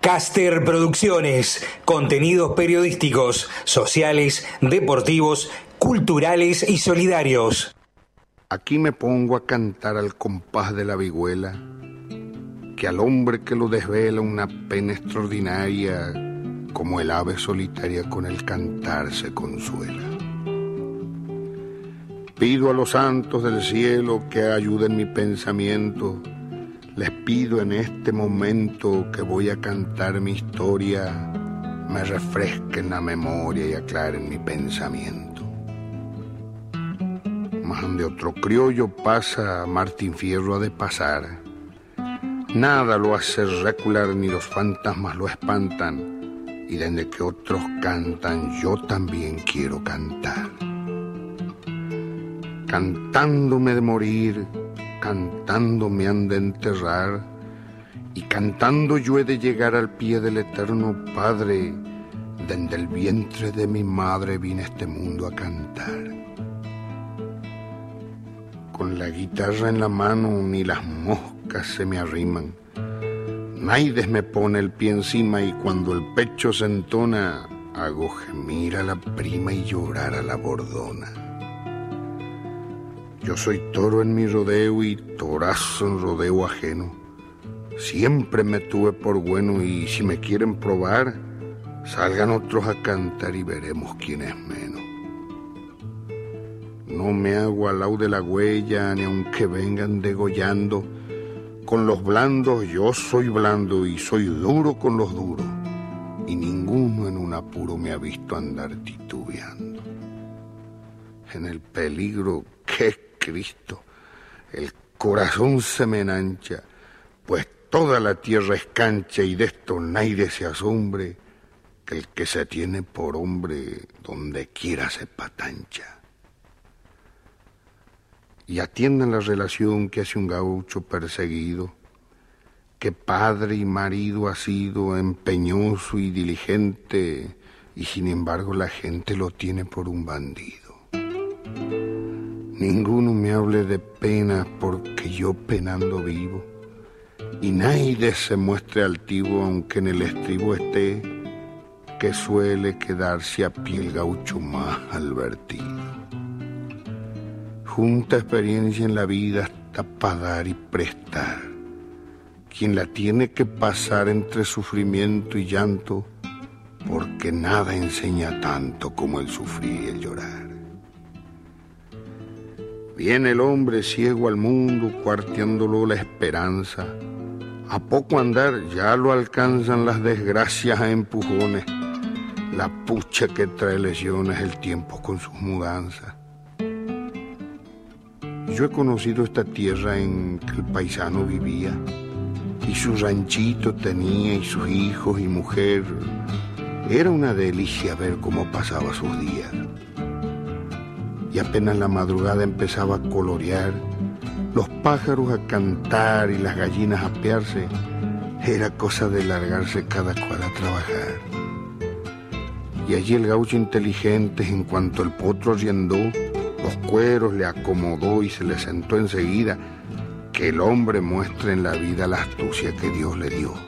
Caster Producciones, contenidos periodísticos, sociales, deportivos, culturales y solidarios. Aquí me pongo a cantar al compás de la vihuela, que al hombre que lo desvela una pena extraordinaria, como el ave solitaria con el cantar se consuela. Pido a los santos del cielo que ayuden mi pensamiento. Les pido en este momento que voy a cantar mi historia, me refresquen la memoria y aclaren mi pensamiento. Mas donde otro criollo pasa, Martín Fierro ha de pasar. Nada lo hace recular ni los fantasmas lo espantan, y desde que otros cantan yo también quiero cantar. Cantándome de morir, cantando me han de enterrar, y cantando yo he de llegar al pie del eterno Padre. Desde el vientre de mi madre vine a este mundo a cantar. Con la guitarra en la mano ni las moscas se me arriman, Naides me pone el pie encima, y cuando el pecho se entona hago gemir a la prima y llorar a la bordona. Yo soy toro en mi rodeo y torazo en rodeo ajeno. Siempre me tuve por bueno, y si me quieren probar, salgan otros a cantar y veremos quién es menos. No me hago al lado de la huella, ni aunque vengan degollando. Con los blandos yo soy blando y soy duro con los duros, y ninguno en un apuro me ha visto andar titubeando. En el peligro que Cristo, el corazón se me enancha, pues toda la tierra es cancha, y de esto nadie se asombre, que el que se tiene por hombre donde quiera se patancha. Y atiendan la relación que hace un gaucho perseguido, que padre y marido ha sido, empeñoso y diligente, y sin embargo la gente lo tiene por un bandido. Ninguno me hable de pena, porque yo penando vivo, y nadie se muestre altivo aunque en el estribo esté, que suele quedarse a pie el gaucho más advertido. Junta experiencia en la vida hasta para dar y prestar. Quien la tiene que pasar entre sufrimiento y llanto, porque nada enseña tanto como el sufrir y el llorar. Viene el hombre ciego al mundo, cuarteándolo la esperanza. A poco andar ya lo alcanzan las desgracias a empujones. La pucha que trae lesiones el tiempo con sus mudanzas. Yo he conocido esta tierra en que el paisano vivía, y su ranchito tenía, y sus hijos y mujer. Era una delicia ver cómo pasaba sus días. Y apenas la madrugada empezaba a colorear, los pájaros a cantar y las gallinas a apearse, era cosa de largarse cada cual a trabajar. Y allí el gaucho inteligente, en cuanto el potro arriendó, los cueros le acomodó y se le sentó enseguida, que el hombre muestre en la vida la astucia que Dios le dio.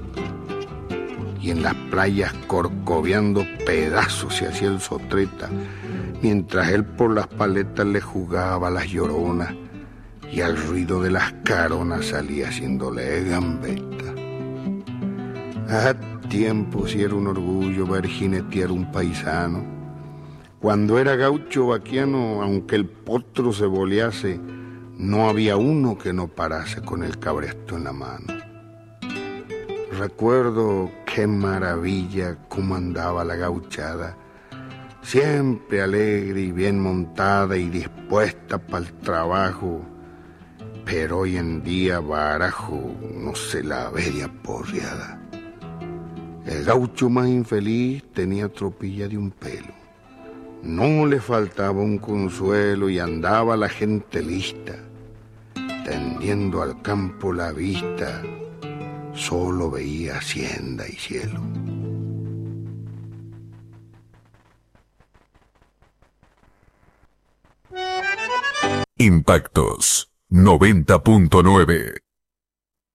Y en las playas corcoveando pedazos se hacía el sotreta, mientras él por las paletas le jugaba las lloronas, y al ruido de las caronas salía haciéndole gambeta. A tiempo si era un orgullo ver jinetear un paisano. Cuando era gaucho vaquiano, aunque el potro se bolease, no había uno que no parase con el cabresto en la mano. Recuerdo qué maravilla cómo andaba la gauchada, siempre alegre y bien montada y dispuesta para el trabajo, pero hoy en día barajo no se la ve de aporreada. El gaucho más infeliz tenía tropilla de un pelo, no le faltaba un consuelo y andaba la gente lista, tendiendo al campo la vista, solo veía hacienda y cielo. Impactos 90.9